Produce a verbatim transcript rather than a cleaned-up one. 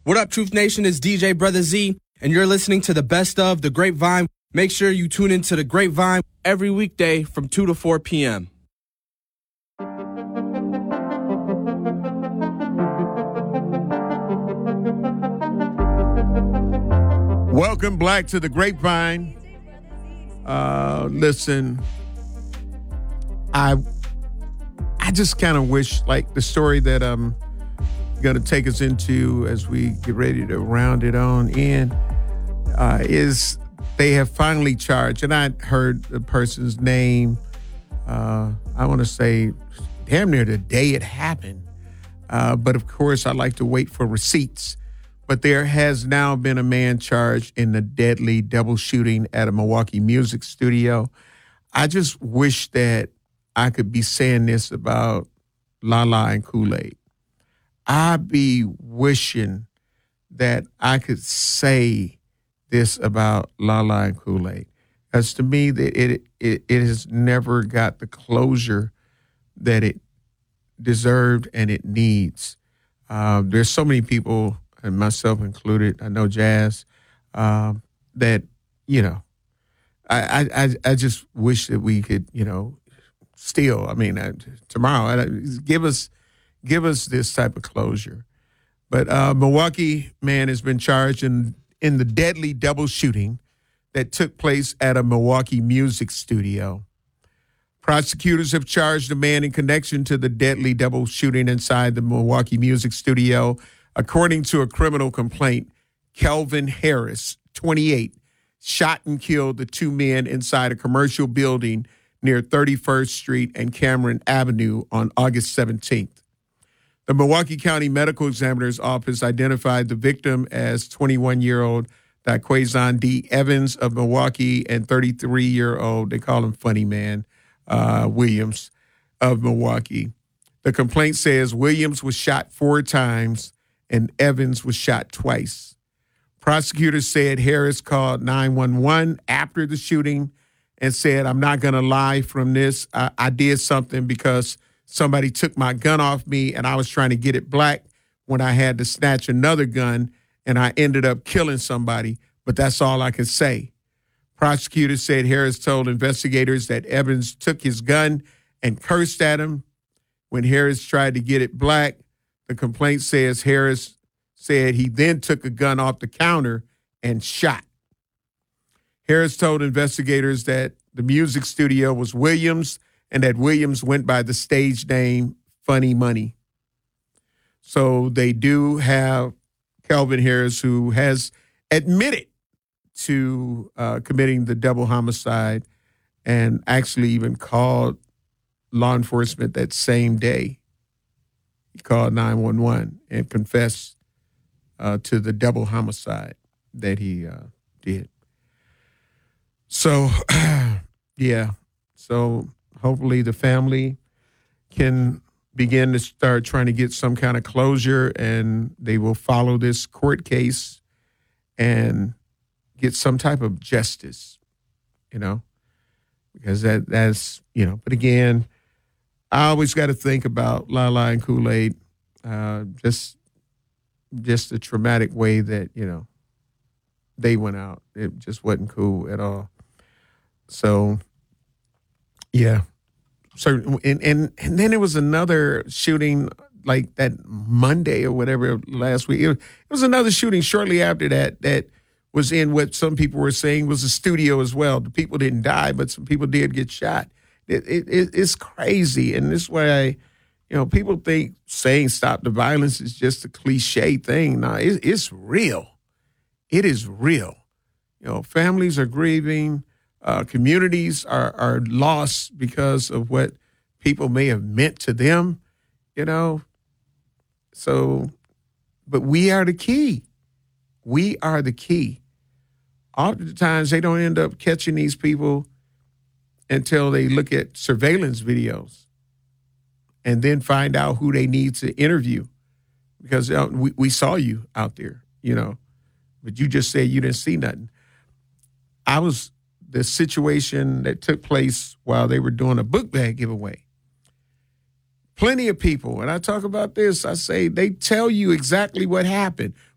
What up, Truth Nation? It's D J Brother Z, and you're listening to the best of The Grapevine. Make sure you tune into The Grapevine every weekday from two to four p.m. Welcome back to The Grapevine. Uh, listen, I I just kind of wish, like the story that I'm going to take us into as we get ready to round it on in, uh, is they have finally charged, and I heard the person's name, uh, I want to say damn near the day it happened. Uh, but of course, I like to wait for receipts. But there has now been a man charged in the deadly double shooting at a Milwaukee music studio. I just wish that I could be saying this about Lala and Kool-Aid. I be wishing that I could say this about Lala and Kool-Aid. Because to me, that it, it it has never got the closure that it deserved and it needs. Uh, there's so many people, and myself included, I know Jazz, um, that, you know, I, I, I just wish that we could, you know, still, I mean, uh, tomorrow, uh, give us give us this type of closure. But uh, Milwaukee man has been charged in, in the deadly double shooting that took place at a Milwaukee music studio. Prosecutors have charged a man in connection to the deadly double shooting inside the Milwaukee music studio. According to a criminal complaint, Kelvin Harris, twenty-eight, shot and killed the two men inside a commercial building near thirty-first Street and Cameron Avenue on August seventeenth. The Milwaukee County Medical Examiner's Office identified the victim as twenty-one-year-old Daquazon D. Evans of Milwaukee and thirty-three-year-old, they call him Funny Man, uh, Williams of Milwaukee. The complaint says Williams was shot four times and Evans was shot twice. Prosecutors said Harris called nine one one after the shooting and said, "I'm not going to lie from this. I, I did something because somebody took my gun off me and I was trying to get it black when I had to snatch another gun and I ended up killing somebody, but that's all I can say." Prosecutors said Harris told investigators that Evans took his gun and cursed at him. When Harris tried to get it black, the complaint says Harris said he then took a gun off the counter and shot. Harris told investigators that the music studio was Williams and that Williams went by the stage name Funny Money. So they do have Kelvin Harris, who has admitted to uh, committing the double homicide and actually even called law enforcement that same day. He called nine one one and confessed uh, to the double homicide that he uh, did. So, yeah, so hopefully the family can begin to start trying to get some kind of closure and they will follow this court case and get some type of justice, you know, because that that's, you know, but again, I always got to think about Lala and Kool-Aid, uh, just, just the traumatic way that, you know, they went out. It just wasn't cool at all. So, yeah. So, and, and, and then there was another shooting like that Monday or whatever last week. It, it was another shooting shortly after that that was in what some people were saying was a studio as well. The people didn't die, but some people did get shot. It, it, it, it's crazy. And this way, you know, people think saying stop the violence is just a cliche thing. No, it, it's real. It is real. You know, families are grieving. Uh, communities are, are lost because of what people may have meant to them, you know. So, but we are the key. We are the key. Oftentimes, they don't end up catching these people until they look at surveillance videos and then find out who they need to interview because uh, we, we saw you out there, you know, but you just said you didn't see nothing. I was the situation that took place while they were doing a book bag giveaway. Plenty of people, and I talk about this, I say they tell you exactly what happened.